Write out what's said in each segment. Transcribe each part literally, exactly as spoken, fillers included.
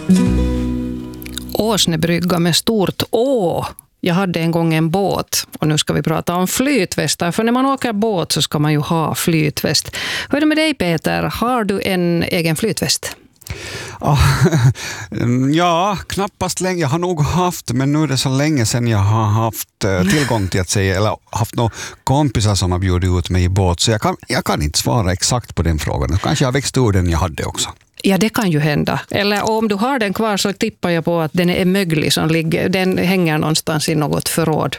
Åsnebrygga med stort Å. Jag hade en gång en båt och nu ska vi prata om flytvästar. För när man åker båt så ska man ju ha flytväst. Hur är det med dig, Peter? Har du en egen flytväst? Ja, knappast länge. Jag har nog haft, men nu är det så länge sedan jag har haft tillgång till att säga, eller haft några kompisar som har bjudit ut mig i båt. Så jag kan, jag kan inte svara exakt på den frågan. Kanske jag växt ur den jag hade också. Ja, det kan ju hända. Eller om du har den kvar så tippar jag på att den är möglig som ligger. Den hänger någonstans i något förråd.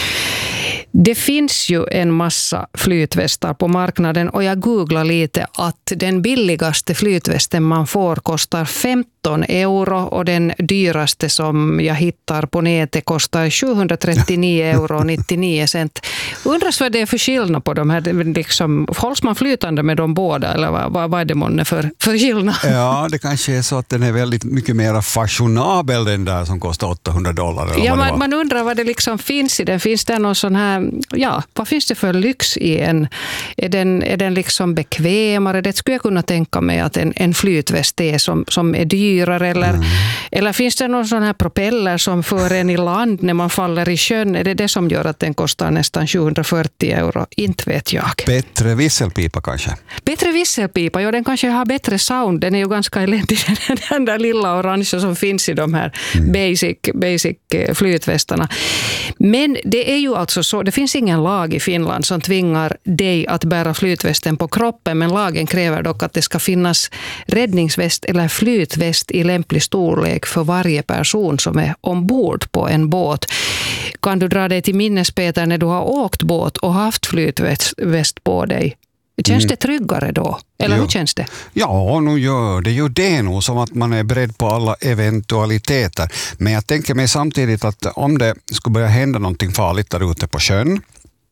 Det finns ju en massa flytvästar på marknaden och jag googlar lite att den billigaste flytvästen man får kostar femton euro och den dyraste som jag hittar på nätet kostar sjuhundratrettionio euro nittionio cent. Undras vad det är för skillnad på de här, liksom, hålls man flytande med de båda eller vad, vad, vad är det månne för, för skillnad? Ja, det kanske är så att den är väldigt mycket mer fashionabel den där som kostar åttahundra dollar. Eller ja, vad man, man undrar vad det liksom finns i den. Finns det någon sån här, ja, vad finns det för lyx i en? Är den, är den liksom bekvämare? Det skulle jag kunna tänka mig att en, en flytväst är som, som är dyrare. Eller, mm. eller finns det någon sån här propeller som för en i land när man faller i sjön? Är det det som gör att den kostar nästan sjuhundrafyrtio euro? Inte vet jag. Bättre visselpipa kanske? Bättre visselpipa, ja, den kanske har bättre sound. Den är ju ganska eländig, den där lilla orange som finns i de här mm. basic, basic flytvästarna. Men det är ju alltså så, det finns ingen lag i Finland som tvingar dig att bära flytvästen på kroppen, men lagen kräver dock att det ska finnas räddningsväst eller flytväst i lämplig storlek för varje person som är ombord på en båt. Kan du dra dig till minnes, Peter, när du har åkt båt och haft flytväst på dig? Känns det tryggare då? Eller jo. hur känns det? Ja, nu gör det ju det nog som att man är beredd på alla eventualiteter. Men jag tänker mig samtidigt att om det skulle börja hända någonting farligt där ute på sjön,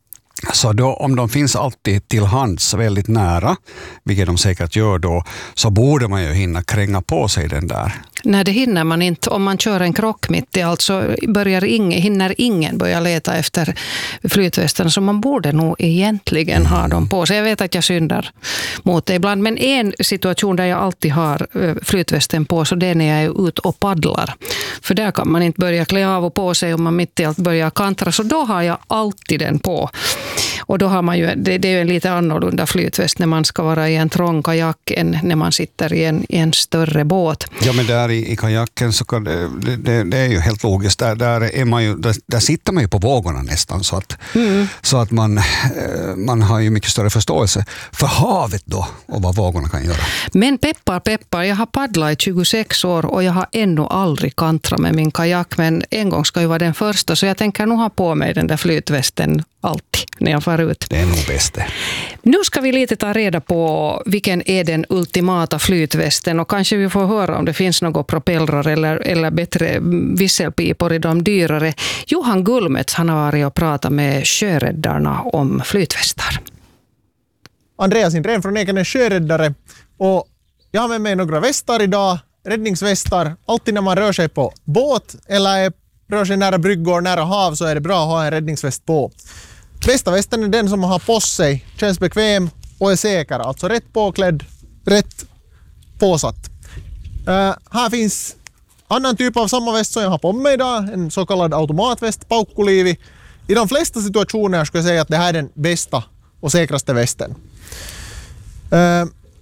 så då, om de finns alltid till hands väldigt nära, vilket de säkert gör då, så borde man ju hinna kränga på sig den där. Nej, det hinner man inte. Om man kör en krock mitt i allt så börjar ingen, hinner ingen börja leta efter flytvästen, så man borde nog egentligen mm. ha dem på sig. Jag vet att jag syndar mot det ibland, men en situation där jag alltid har flytvästen på, så det är när jag är ute och paddlar. För där kan man inte börja klä av och på sig om man mitt i allt börjar kantra, så då har jag alltid den på. Och då har man ju, det, det är ju en lite annorlunda flytväst när man ska vara i en trång kajak än när man sitter i en, i en större båt. Ja, men där i, i kajaken så kan det, det, det är ju helt logiskt. Där, där, är man ju, där, där sitter man ju på vågorna nästan, så att, mm. så att man, man har ju mycket större förståelse för havet då och vad vågorna kan göra. Men peppar, peppar, jag har paddlat i tjugosex år och jag har ännu aldrig kantrat med min kajak, men en gång ska ju vara den första, så jag tänker nog ha på mig den där flytvästen alltid när jag far ut. Det är nog bäst det. Nu ska vi lite ta reda på vilken är den ultimata flytvästen, och kanske vi får höra om det finns några propellrar eller, eller bättre visselpipor i de dyrare. Johan Gullmets, han har varit och pratat med sjöräddarna om flytvästar. Andreas Indrén från Ekenäs sjöräddare, och jag har med mig några västar idag, räddningsvästar. Alltid när man rör sig på båt eller rör sig nära bryggor, nära hav, så är det bra att ha en räddningsväst på. Bästa västen är den som man har på sig, känns bekväm och är säker. Alltså rätt påklädd, rätt påsatt. Uh, här finns annan typ av samma väst som jag har på mig idag, en så kallad automatväst, paukkuliivi. I de flesta situationer skulle jag säga att det här är den bästa och säkraste västen. Uh,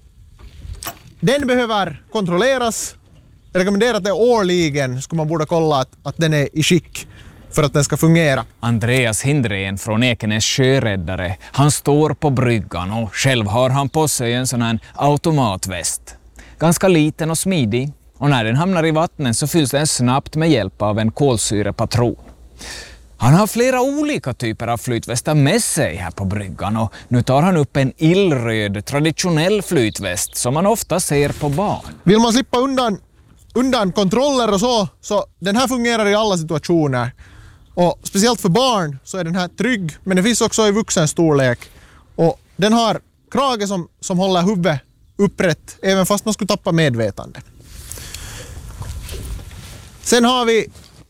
den behöver kontrolleras. Jag rekommenderar att det årligen skulle man borde kolla att, att den är i skick för att den ska fungera. Andreas Hindrén från Ekenäs sjöräddare, han står på bryggan och själv har han på sig en sån här automatväst. Ganska liten och smidig, och när den hamnar i vattnet så fylls den snabbt med hjälp av en kolsyrepatron. Han har flera olika typer av flytvästar med sig här på bryggan, och nu tar han upp en illröd traditionell flytväst som man ofta ser på barn. Vill man slippa undan undan kontroller och så, så den här fungerar i alla situationer. Och speciellt för barn så är den här trygg, men det finns också i vuxen storlek. Och den har krage som, som håller huvudet upprätt även fast man skulle tappa medvetande. Sen har vi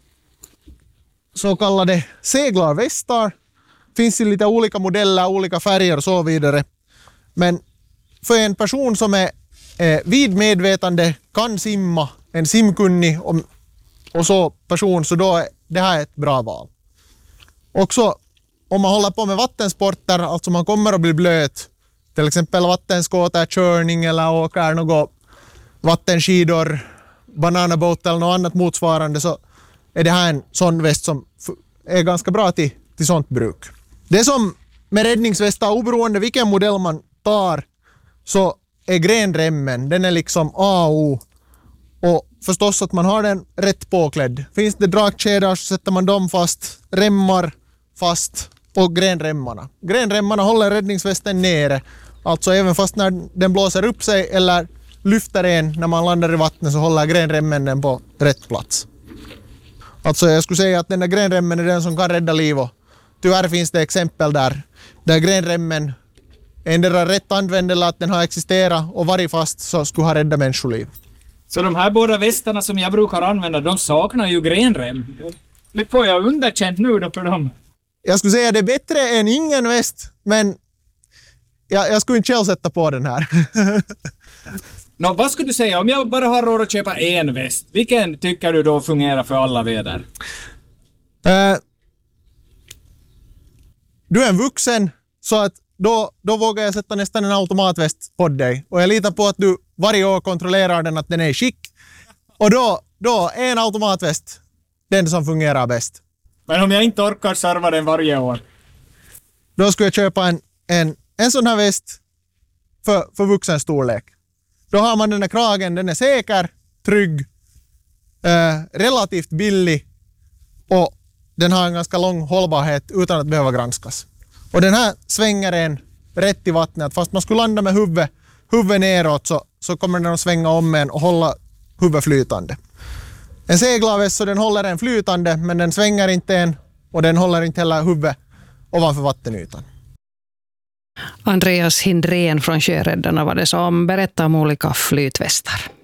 så kallade seglarvästar. Finns i lite olika modeller, olika färger och så vidare. Men för en person som är eh, vid medvetande, kan simma en simkunnig och, och så person, så då är det här ett bra val. Också om man håller på med vattensporter, alltså man kommer att bli blöt, till exempel vattenskoterkörning eller åker något vattenskidor, bananabåt eller något annat motsvarande, så är det här en sån väst som är ganska bra till, till sånt bruk. Det som med räddningsvästar, oberoende vilken modell man tar, så är grenremmen, den är liksom A och O. Och förstås att man har den rätt påklädd. Finns det dragkedjor så sätter man dem fast, remmar fast och grenremmarna. Grenremmarna håller räddningsvästen nere. Alltså även fast när den blåser upp sig eller lyfter en när man landar i vattnet, så håller grenremmen den på rätt plats. Alltså jag skulle säga att den där grenremmen är den som kan rädda liv. Och tyvärr finns det exempel där, där grenremmen endera rätt använd eller att den har existerat och varit fast, så skulle ha räddat människoliv. Så de här båda västarna som jag brukar använda, de saknar ju grenrem. Det får jag underkänt nu då för dem. Jag skulle säga att det är bättre än ingen väst, men jag, jag skulle inte själv sätta på den här. Nå, vad skulle du säga om jag bara har råd att köpa en väst? Vilken tycker du då fungerar för alla väder? Uh, du är en vuxen, så att då, då vågar jag sätta nästan en automatväst på dig. Och jag litar på att du varje år kontrollerar den, att den är i skick. Och då, då är en automatväst den som fungerar bäst. Men om jag inte orkar serva den varje år? Då skulle jag köpa en, en, en sån här väst för, för vuxen storlek. Då har man den här kragen, den är säker, trygg, eh, relativt billig och den har en ganska lång hållbarhet utan att behöva granskas. Och den här svänger en rätt i vattnet. Fast man skulle landa med huvudet, huvudet neråt, så, så kommer den att svänga om en och hålla huvudet flytande. En seglarväst, så den håller en flytande, men den svänger inte en och den håller inte heller huvudet ovanför vattenytan. Andreas Hindrén från Sjöräddarna var det som berättade om olika flytvästar.